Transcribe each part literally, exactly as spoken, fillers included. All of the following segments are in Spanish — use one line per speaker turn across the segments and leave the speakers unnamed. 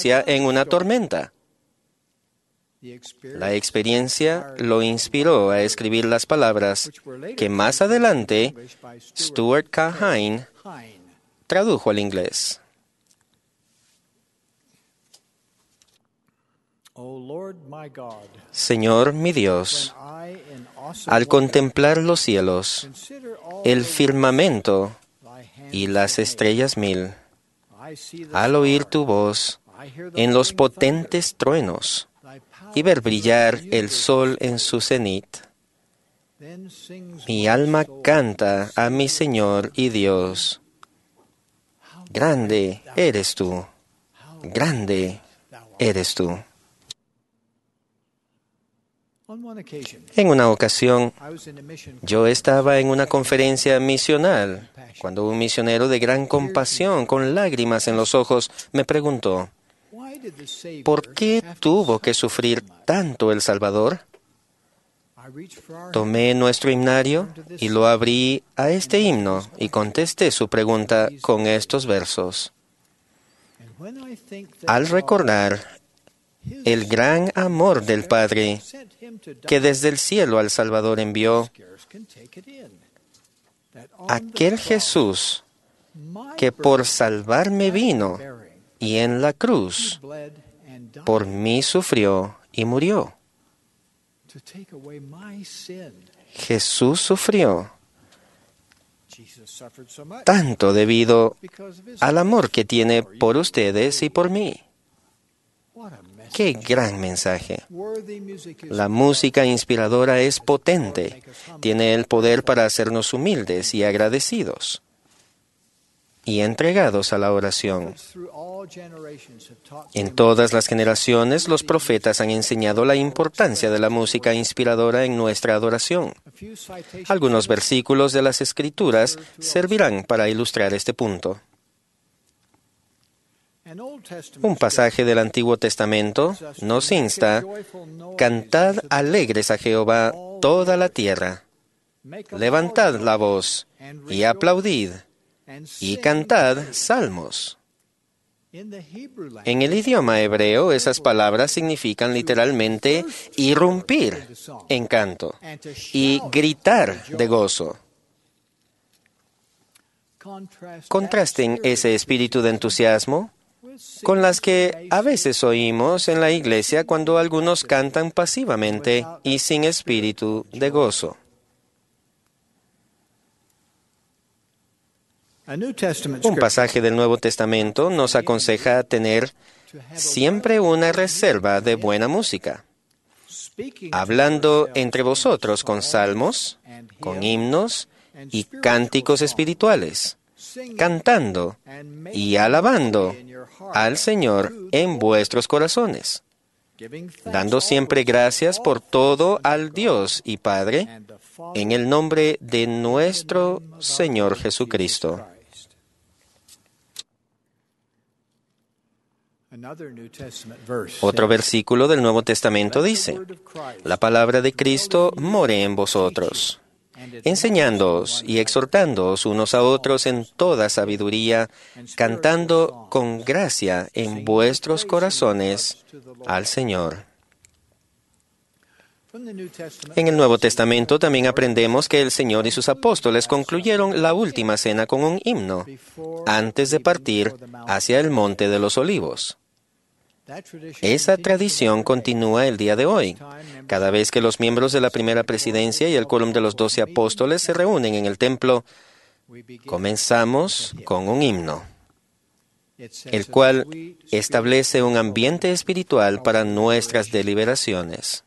experiencia en una tormenta. La experiencia lo inspiró a escribir las palabras que más adelante Stuart K. Hine tradujo al inglés. Señor mi Dios, al contemplar los cielos, el firmamento y las estrellas mil, al oír tu voz en los potentes truenos y ver brillar el sol en su cenit, mi alma canta a mi Señor y Dios. Grande eres tú, grande eres tú. En una ocasión, yo estaba en una conferencia misional, cuando un misionero de gran compasión, con lágrimas en los ojos, me preguntó, ¿por qué tuvo que sufrir tanto el Salvador? Tomé nuestro himnario y lo abrí a este himno y contesté su pregunta con estos versos. Al recordar el gran amor del Padre que desde el cielo al Salvador envió, aquel Jesús que por salvarme vino y en la cruz por mí sufrió y murió. Jesús sufrió tanto debido al amor que tiene por ustedes y por mí. ¡Qué gran mensaje! La música inspiradora es potente, tiene el poder para hacernos humildes y agradecidos y entregados a la oración. En todas las generaciones, los profetas han enseñado la importancia de la música inspiradora en nuestra adoración. Algunos versículos de las Escrituras servirán para ilustrar este punto. Un pasaje del Antiguo Testamento nos insta: cantad alegres a Jehová toda la tierra, levantad la voz y aplaudid, y cantad salmos. En el idioma hebreo, esas palabras significan literalmente irrumpir en canto y gritar de gozo. Contrasten ese espíritu de entusiasmo con las que a veces oímos en la iglesia cuando algunos cantan pasivamente y sin espíritu de gozo. Un pasaje del Nuevo Testamento nos aconseja tener siempre una reserva de buena música, hablando entre vosotros con salmos, con himnos y cánticos espirituales, cantando y alabando al Señor en vuestros corazones, dando siempre gracias por todo al Dios y Padre, en el nombre de nuestro Señor Jesucristo. Otro versículo del Nuevo Testamento dice: la palabra de Cristo more en vosotros, enseñándoos y exhortándoos unos a otros en toda sabiduría, cantando con gracia en vuestros corazones al Señor. En el Nuevo Testamento también aprendemos que el Señor y sus apóstoles concluyeron la última cena con un himno, antes de partir hacia el Monte de los Olivos. Esa tradición continúa el día de hoy, cada vez que los miembros de la primera presidencia y el quórum de los doce apóstoles se reúnen en el templo. Comenzamos con un himno, el cual establece un ambiente espiritual para nuestras deliberaciones.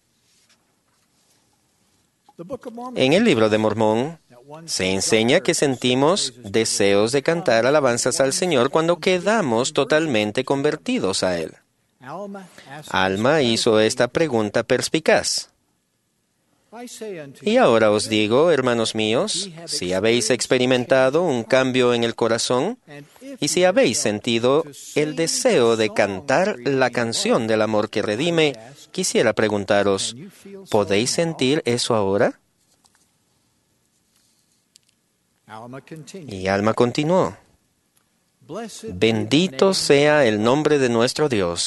En el libro de Mormón se enseña que sentimos deseos de cantar alabanzas al Señor cuando quedamos totalmente convertidos a Él. Alma hizo esta pregunta perspicaz. Y ahora os digo, hermanos míos, si habéis experimentado un cambio en el corazón y si habéis sentido el deseo de cantar la canción del amor que redime, quisiera preguntaros, ¿podéis sentir eso ahora? Y Alma continuó: bendito sea el nombre de nuestro Dios,